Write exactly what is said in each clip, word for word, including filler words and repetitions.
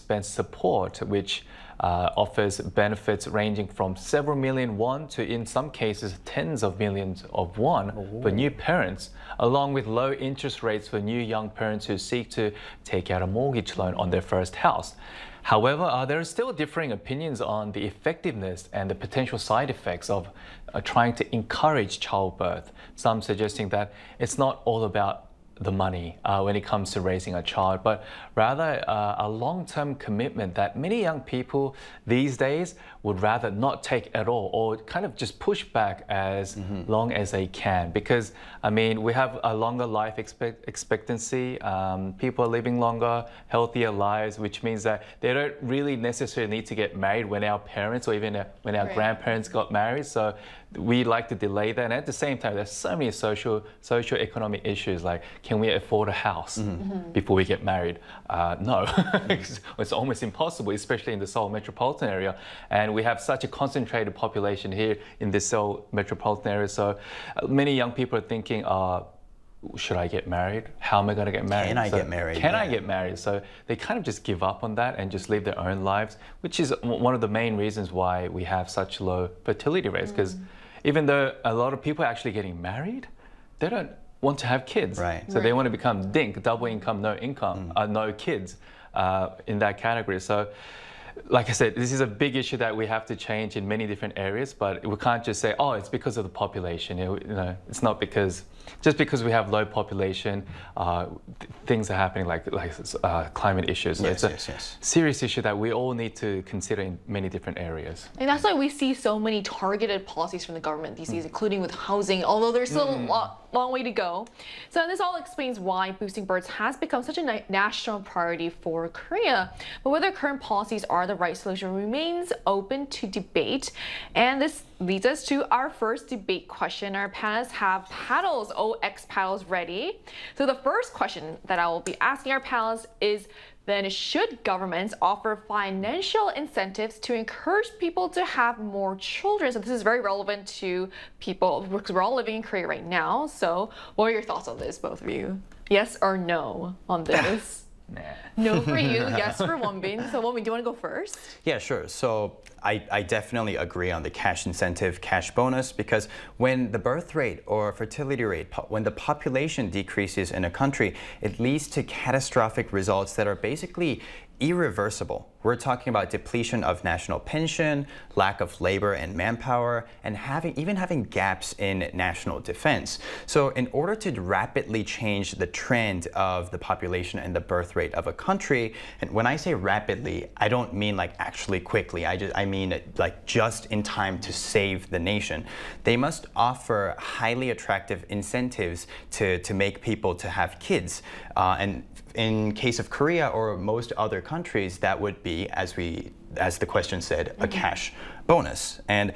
expense support, which uh, offers benefits ranging from several million won to, in some cases, tens of millions of won oh. for new parents, along with low interest rates for new young parents who seek to take out a mortgage loan on their first house. However, uh, there are still differing opinions on the effectiveness and the potential side effects of uh, trying to encourage childbirth. Some suggesting that it's not all about the money uh, when it comes to raising a child, but rather uh, a long-term commitment that many young people these days would rather not take at all, or kind of just push back as mm-hmm. long as they can. Because, I mean, we have a longer life expect expectancy, um, people are living longer, healthier lives, which means that they don't really necessarily need to get married when our parents or even when our right. grandparents got married. So we like to delay that. And at the same time, there's so many social, social economic issues like, can we afford a house mm-hmm. Mm-hmm. before we get married? Uh, no, it's almost impossible, especially in the Seoul metropolitan area. And we have such a concentrated population here in the Seoul metropolitan area. So uh, many young people are thinking, uh, should I get married? How am I going to get married? Can I so, get married? Can yeah. I get married? So they kind of just give up on that and just live their own lives, which is one of the main reasons why we have such low fertility rates. Because mm. even though a lot of people are actually getting married, they don't want to have kids. Right. So right. they want to become DINK, double income, no income, mm. uh, no kids uh, in that category. So like I said, this is a big issue that we have to change in many different areas, but we can't just say, oh, it's because of the population. You know, it's not because, just because we have low population, uh, th things are happening like, like uh, climate issues. So yes, it's a yes, yes. serious issue that we all need to consider in many different areas. And that's why we see so many targeted policies from the government these days, mm. including with housing, although there's still mm. a lot, long way to go. So this all explains why boosting births has become such a na national priority for Korea. But whether current policies are the right solution remains open to debate. And this leads us to our first debate question. Our panelists have paddles, O X paddles ready. So the first question that I will be asking our panelists is, then should governments offer financial incentives to encourage people to have more children? So this is very relevant to people, because we're all living in Korea right now. So what are your thoughts on this, both of you? Yes or no on this? Nah. No for you, yes for Wonbin. So Wonbin, do you want to go first? Yeah, sure. So I, I definitely agree on the cash incentive, cash bonus, because when the birth rate or fertility rate, when the population decreases in a country, it leads to catastrophic results that are basically irreversible. We're talking about depletion of national pension, lack of labor and manpower, and having even having gaps in national defense. So in order to rapidly change the trend of the population and the birth rate of a country, and when I say rapidly, I don't mean like actually quickly, I just I mean like just in time to save the nation, they must offer highly attractive incentives to, to make people to have kids. Uh, and in case of Korea or most other countries, that would be, as we, as the question said, a cash bonus. And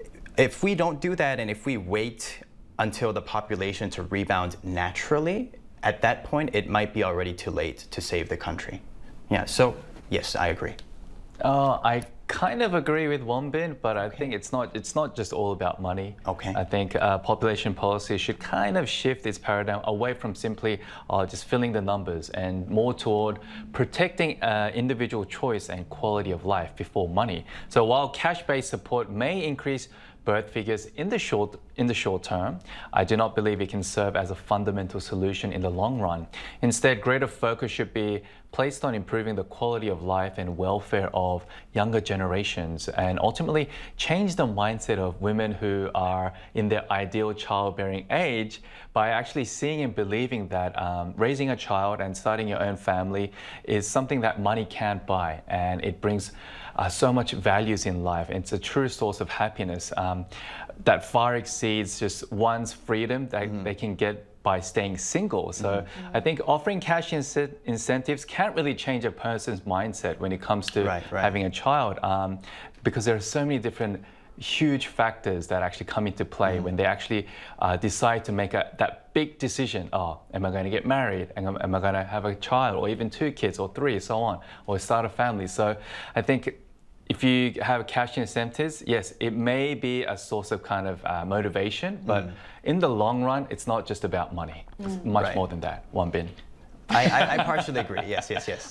if we don't do that, and if we wait until the population to rebound naturally, at that point, it might be already too late to save the country. Yeah, so yes, I agree. Uh, I kind of agree with Wonbin, but I okay. think it's not it's not just all about money. Okay. I think uh, population policy should kind of shift its paradigm away from simply uh, just filling the numbers and more toward protecting uh, individual choice and quality of life before money. So while cash-based support may increase birth figures in the short in the short term, I do not believe it can serve as a fundamental solution in the long run. Instead, greater focus should be placed on improving the quality of life and welfare of younger generations, and ultimately change the mindset of women who are in their ideal childbearing age by actually seeing and believing that um, raising a child and starting your own family is something that money can't buy, and it brings uh, so much values in life. It's a true source of happiness um, that far exceeds just one's freedom that mm-hmm. they can get by staying single. So mm-hmm. I think offering cash ince incentives can't really change a person's mindset when it comes to right, right. having a child, um, because there are so many different huge factors that actually come into play mm-hmm. when they actually uh, decide to make a, that big decision. Oh, am I going to get married? Am, am I going to have a child, or even two kids or three, so on, or start a family? So I think if you have cash incentives, yes, it may be a source of kind of uh, motivation, but mm. in the long run, it's not just about money. It's mm. much right. more than that. Wonbin. I, I, I partially agree. Yes, yes, yes. And I can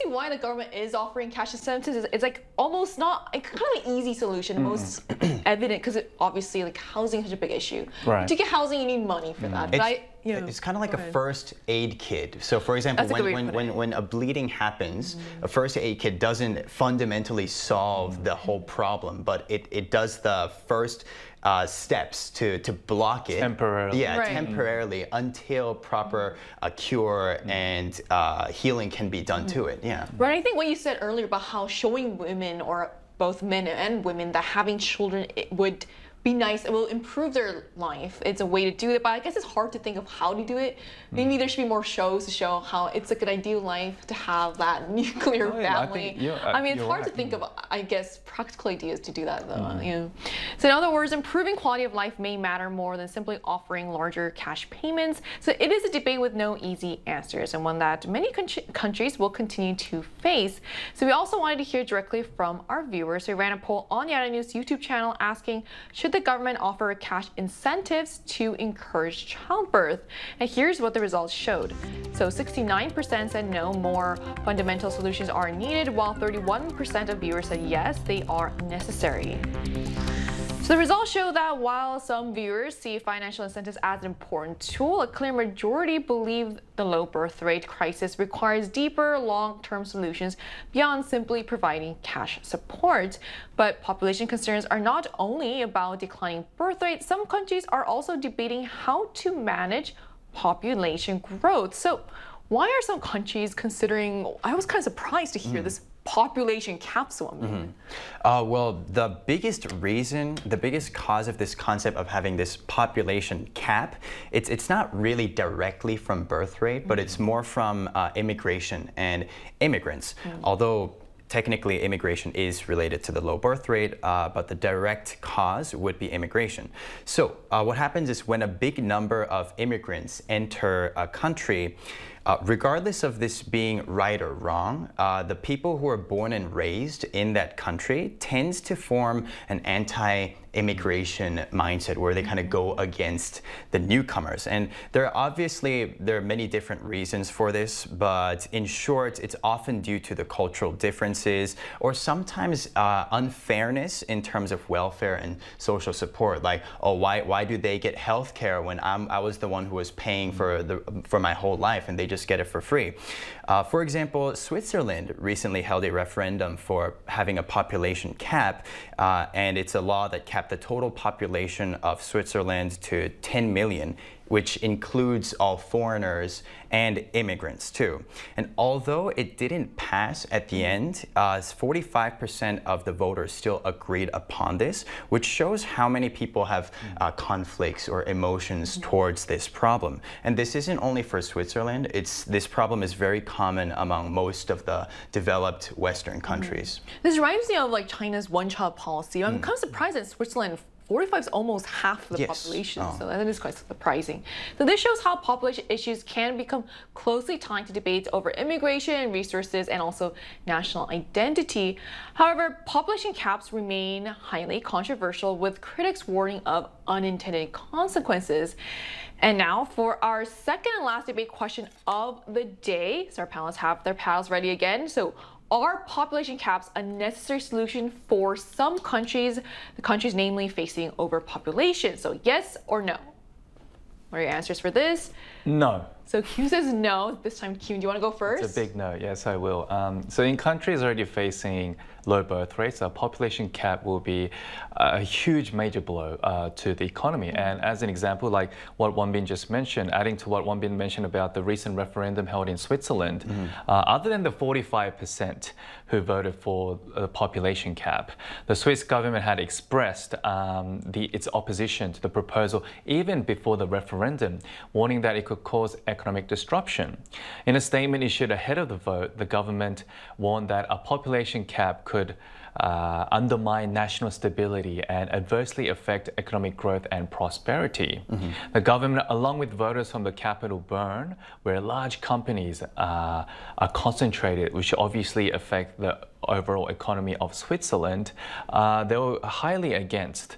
see why the government is offering cash incentives. It's, it's like almost not like kind of an easy solution, mm. most evident because it, obviously like housing is such a big issue. Right. To get housing, you need money for mm. that. But I, you know, it's kind of like a first aid kit. So for example, when, when, when, when a bleeding happens, mm. a first aid kit doesn't fundamentally solve mm. the whole problem, but it, it does the first uh, steps to, to block it. Temporarily. Yeah, right. temporarily until proper uh, cure mm. and uh, healing can be done mm. to it. Yeah. Right, I think what you said earlier about how showing women or both men and women that having children it would be nice, it will improve their life. It's a way to do it, but I guess it's hard to think of how to do it. Maybe mm. there should be more shows to show how it's like an ideal life to have that nuclear oh, yeah, family. I, uh, I mean, it's hard right. to think of, I guess, practical ideas to do that though. Mm. You know? So in other words, improving quality of life may matter more than simply offering larger cash payments. So it is a debate with no easy answers and one that many countries will continue to face. So we also wanted to hear directly from our viewers. So we ran a poll on Yada News YouTube channel asking, should the government offer cash incentives to encourage childbirth? And here's what the results showed. So sixty-nine percent said no, more fundamental solutions are needed, while thirty-one percent of viewers said yes, they are necessary. So the results show that while some viewers see financial incentives as an important tool, a clear majority believe the low birth rate crisis requires deeper, long-term solutions beyond simply providing cash support. But population concerns are not only about declining birth rate. Some countries are also debating how to manage population growth. So why are some countries considering, I was kind of surprised to hear mm. this population caps one. Mm-hmm. uh, well, the biggest reason, the biggest cause of this concept of having this population cap, it's it's not really directly from birth rate, but mm-hmm. it's more from uh, immigration and immigrants. Mm-hmm. Although technically immigration is related to the low birth rate, uh, but the direct cause would be immigration. So uh, what happens is when a big number of immigrants enter a country, Uh, regardless of this being right or wrong, uh, the people who are born and raised in that country tends to form an anti-immigration mindset where they kind of go against the newcomers. And there are obviously, there are many different reasons for this, but in short, it's often due to the cultural differences or sometimes uh, unfairness in terms of welfare and social support. Like, oh, why, why do they get health care when I'm, I was the one who was paying for, the, for my whole life and they just get it for free? Uh, for example, Switzerland recently held a referendum for having a population cap, uh, and it's a law that capped the total population of Switzerland to ten million, which includes all foreigners and immigrants too. And although it didn't pass at the end, uh, forty-five percent of the voters still agreed upon this, which shows how many people have uh, conflicts or emotions towards this problem. And this isn't only for Switzerland, it's, this problem is very common among most of the developed Western countries. Mm. This reminds me of like China's one-child policy. I'm mm. kind of surprised that Switzerland forty-five is almost half the yes. population, oh. so that is quite surprising. So this shows how population issues can become closely tied to debates over immigration, resources, and also national identity. However, population caps remain highly controversial, with critics warning of unintended consequences. And now for our second and last debate question of the day. So our panelists have their paddles ready again. So are population caps a necessary solution for some countries, the countries namely facing overpopulation? So yes or no? What are your answers for this? No. So Q says no. This time, Q, do you want to go first? It's a big no. Yes, I will. Um, so in countries already facing low birth rates, a population cap will be a huge major blow uh, to the economy. Mm-hmm. And as an example, like what Wonbin just mentioned, adding to what Wonbin mentioned about the recent referendum held in Switzerland, mm-hmm. uh, other than the forty-five percent who voted for the population cap, the Swiss government had expressed um, the, its opposition to the proposal even before the referendum, warning that it could cause economic disruption. In a statement issued ahead of the vote, the government warned that a population cap could uh, undermine national stability and adversely affect economic growth and prosperity. Mm-hmm. The government, along with voters from the capital Bern, where large companies uh, are concentrated, which obviously affect the overall economy of Switzerland, uh, they were highly against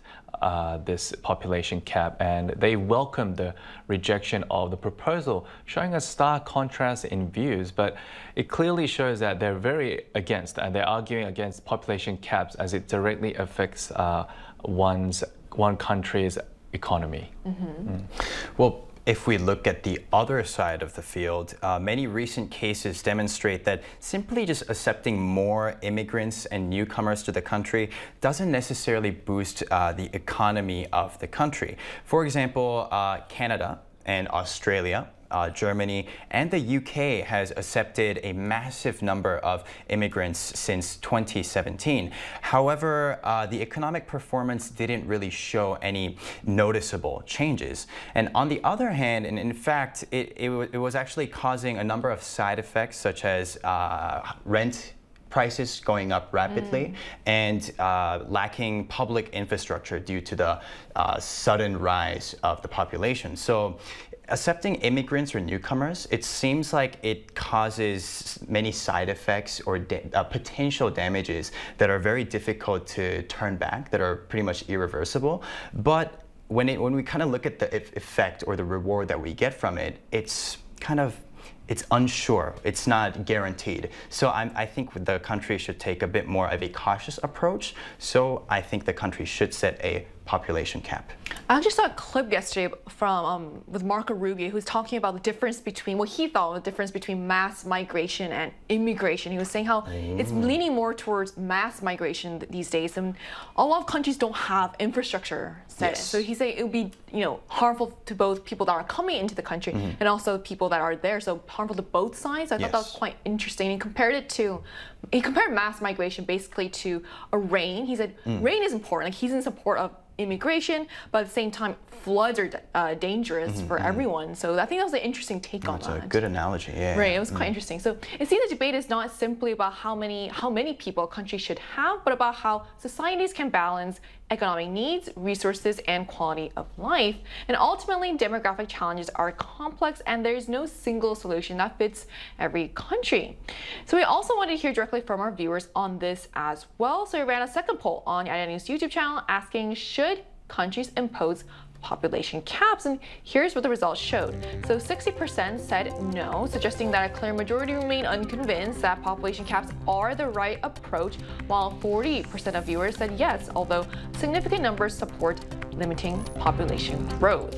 uh, this population cap, and they welcomed the rejection of the proposal, showing a stark contrast in views. But it clearly shows that they're very against, and they're arguing against population caps as it directly affects uh, one's one country's economy. Mm-hmm. Mm. Well, if we look at the other side of the field, uh, many recent cases demonstrate that simply just accepting more immigrants and newcomers to the country doesn't necessarily boost uh, the economy of the country. For example, uh, Canada and Australia, Uh, Germany, and the U K has accepted a massive number of immigrants since twenty seventeen. However, uh, the economic performance didn't really show any noticeable changes. And on the other hand, and in fact, it, it, it was actually causing a number of side effects such as uh, rent prices going up rapidly mm. and uh, lacking public infrastructure due to the uh, sudden rise of the population. So accepting immigrants or newcomers, it seems like it causes many side effects or da uh, potential damages that are very difficult to turn back, that are pretty much irreversible. But when, it, when we kind of look at the effect or the reward that we get from it, it's kind of it's unsure, it's not guaranteed. So I'm, I think the country should take a bit more of a cautious approach. So I think the country should set a population cap. I just saw a clip yesterday from um, with Marco Rubio, who's talking about the difference between what he thought was the difference between mass migration and immigration. He was saying how mm. it's leaning more towards mass migration these days, and a lot of countries don't have infrastructure set yes. in. So he's saying it would be, you know, harmful to both people that are coming into the country mm-hmm. and also people that are there. So harmful to both sides. I yes. thought that was quite interesting. He compared it to, he compared mass migration basically to a rain. He said mm. rain is important. Like he's in support of immigration, but at the same time, floods are uh, dangerous mm-hmm, for mm-hmm. everyone. So I think that was an interesting take oh, on it's that. It's a good analogy, yeah. Right, it was quite mm-hmm. interesting. So it seems the debate is not simply about how many how many people a country should have, but about how societies can balance economic needs, resources, and quality of life. And ultimately, demographic challenges are complex, and there's no single solution that fits every country. So we also wanted to hear directly from our viewers on this as well. So we ran a second poll on Yaya News YouTube channel asking, should countries impose population caps? And here's what the results showed. So sixty percent said no, suggesting that a clear majority remain unconvinced that population caps are the right approach, while forty percent of viewers said yes, although significant numbers support limiting population growth.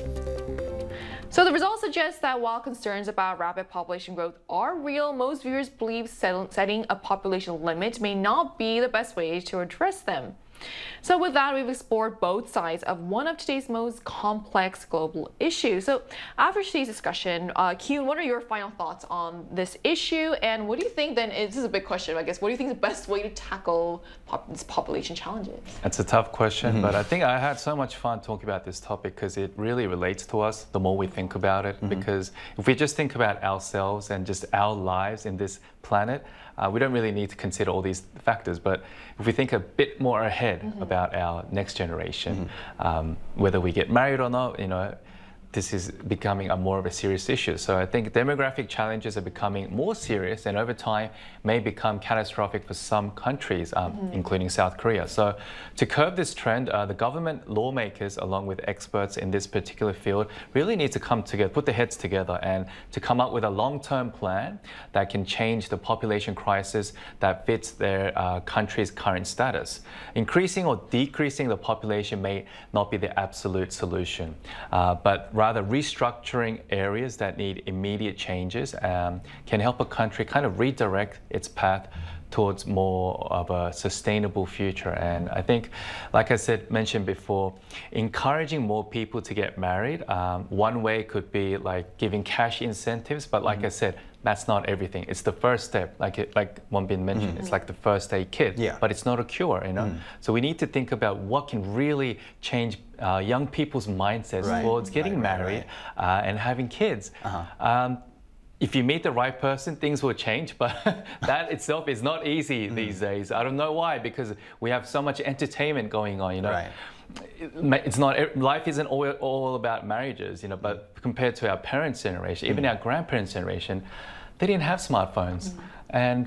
So the results suggest that while concerns about rapid population growth are real, most viewers believe setting a population limit may not be the best way to address them. So with that, we've explored both sides of one of today's most complex global issues. So after today's discussion, uh, Kyun, what are your final thoughts on this issue? And what do you think then, is, this is a big question, I guess, what do you think is the best way to tackle pop this population challenges? That's a tough question, mm-hmm. but I think I had so much fun talking about this topic because it really relates to us the more we think about it. Mm-hmm. Because if we just think about ourselves and just our lives in this planet, uh, we don't really need to consider all these factors. But if we think a bit more ahead mm-hmm. about our next generation, mm-hmm. um, whether we get married or not, you know, this is becoming a more of a serious issue. So I think demographic challenges are becoming more serious and over time may become catastrophic for some countries, um, mm-hmm. including South Korea. So to curb this trend, uh, the government, lawmakers, along with experts in this particular field, really need to come together, put their heads together and to come up with a long-term plan that can change the population crisis that fits their uh, country's current status. Increasing or decreasing the population may not be the absolute solution, uh, but rather Rather, restructuring areas that need immediate changes um, can help a country kind of redirect its path towards more of a sustainable future. And I think, like I said, mentioned before, encouraging more people to get married, um, one way could be like giving cash incentives, but like mm-hmm. I said, that's not everything. It's the first step, like it, like Wonbin mentioned. Mm-hmm. It's like the first aid kit, yeah. but it's not a cure, you know. Mm. So we need to think about what can really change uh, young people's mindsets right. towards getting right, right, married right. Uh, and having kids. Uh-huh. Um, if you meet the right person, things will change, but that itself is not easy mm. these days. I don't know why, because we have so much entertainment going on, you know. Right. It's not, life isn't all, all about marriages, you know, but compared to our parents' generation, even mm. our grandparents' generation, they didn't have smartphones. Mm. And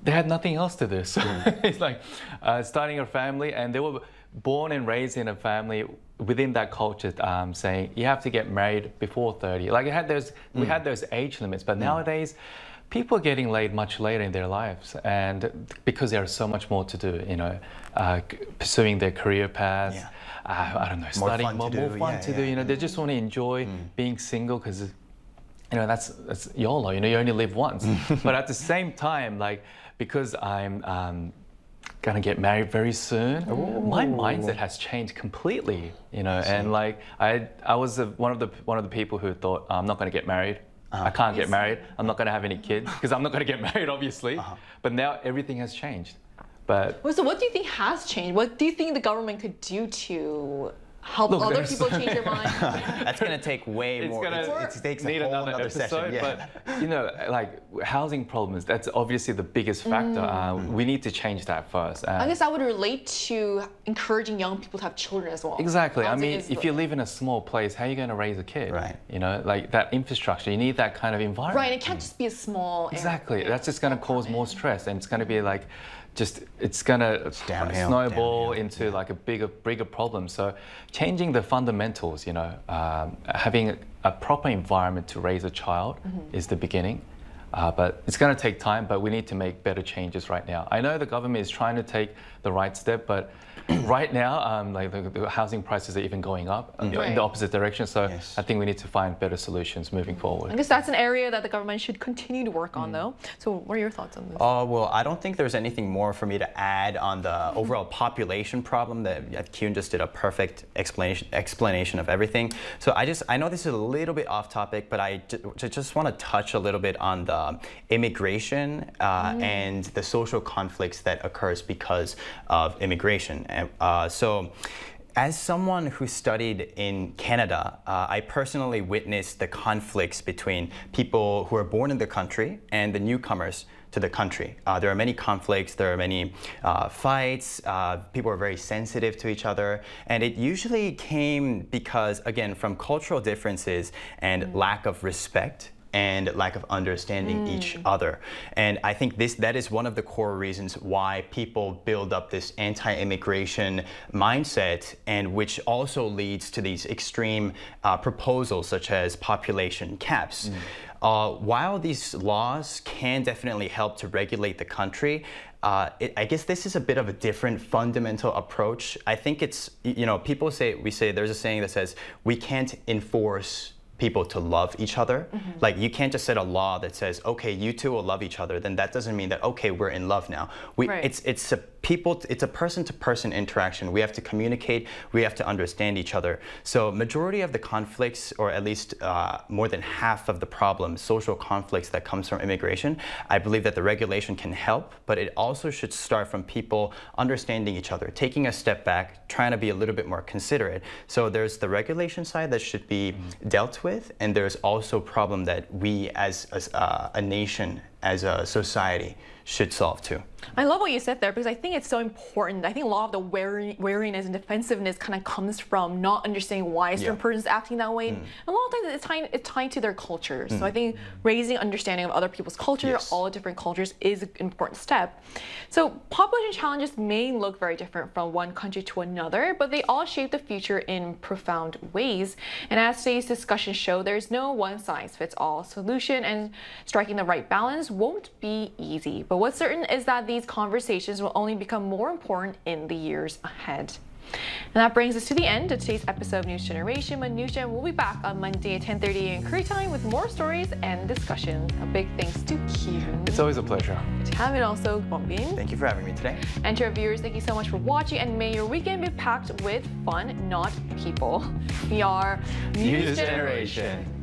they had nothing else to do. So it's like uh, starting a family, and they were born and raised in a family within that culture, um, saying you have to get married before thirty. Like it had those, we had those age limits, but nowadays, people are getting laid much later in their lives, and because there's so much more to do, you know, uh, c- pursuing their career paths. Yeah. Uh, I don't know, More studying fun more, to more do, fun yeah, to yeah. do. You know, they just want to enjoy being single because, you know, that's that's YOLO. You know, you only live once. But at the same time, like because I'm um, gonna get married very soon, my mindset has changed completely. You know, and like I I was uh, one of the one of the people who thought I'm not gonna get married. I can't get married. I'm not gonna have any kids because I'm not gonna get married, obviously. But now everything has changed. But Well, so what do you think has changed? What do you think the government could do to help Look, other there's- people change their mind? That's going to take way it's more. gonna It's- it takes a need whole another, another episode, session. Yeah. but you know, like housing problems. That's obviously the biggest factor. Uh, we need to change that first. I Uh, guess that would relate to encouraging young people to have children as well. Exactly. I Housing mean, is if the- you live in a small place, how are you going to raise a kid? Right. You know, like that infrastructure. You need that kind of environment. Right, it can't just be a small area. Exactly. That's just going to cause more stress, and it's going to be like, just it's going to downhill, snowball downhill, into like a bigger, bigger problem. So, changing the fundamentals, you know, um, having a proper environment to raise a child is the beginning. Uh, but it's going to take time. But we need to make better changes right now. I know the government is trying to take the right step, but right now, um, like the, the housing prices are even going up in Right. the opposite direction. So, Yes. I think we need to find better solutions moving forward. I guess that's an area that the government should continue to work on, though. So, what are your thoughts on this? Uh, well, I don't think there's anything more for me to add on the overall population problem. That uh, Kyun just did a perfect explanation explanation of everything. So I just I know this is a little bit off topic, but I ju- ju- just want to touch a little bit on the immigration uh, and the social conflicts that occurs because of immigration. And, Uh, so. As someone who studied in Canada, uh, I personally witnessed the conflicts between people who are born in the country and the newcomers to the country. Uh, there are many conflicts, there are many uh, fights, uh, people are very sensitive to each other, and it usually came because, again, from cultural differences and lack of respect and lack of understanding each other. And I think this that is one of the core reasons why people build up this anti-immigration mindset, and which also leads to these extreme uh, proposals such as population caps. Uh, while these laws can definitely help to regulate the country, uh, it, I guess this is a bit of a different fundamental approach. I think it's, you know, people say, we say, there's a saying that says, we can't enforce people to love each other. Like you can't just set a law that says, okay, you two will love each other. Then that doesn't mean that, okay, we're in love now. We, Right. It's it's a people, it's a person-to-person interaction. We have to communicate. We have to understand each other. So majority of the conflicts, or at least uh, more than half of the problems, social conflicts that comes from immigration, I believe that the regulation can help, but it also should start from people understanding each other, taking a step back, trying to be a little bit more considerate. So there's the regulation side that should be dealt with, and there's also a problem that we as, as uh, a nation, as a society, should solve too. I love what you said there because I think it's so important. I think a lot of the wary, wariness and defensiveness kind of comes from not understanding why a certain Yeah. person's acting that way. And a lot of times it's tied, it's tied to their culture. So I think raising understanding of other people's culture, Yes. all different cultures, is an important step. So population challenges may look very different from one country to another, but they all shape the future in profound ways. And as today's discussion show, there's no one size fits all solution, and striking the right balance won't be easy. But what's certain is that these conversations will only become more important in the years ahead. And that brings us to the end of today's episode of News Generation. But News Gen will be back on Monday at ten thirty in Korea time with more stories and discussions. A big thanks to Kyun. It's always a pleasure. To have it also, Bongbin. Thank you for having me today. And to our viewers, thank you so much for watching, and may your weekend be packed with fun, not people. We are News Generation.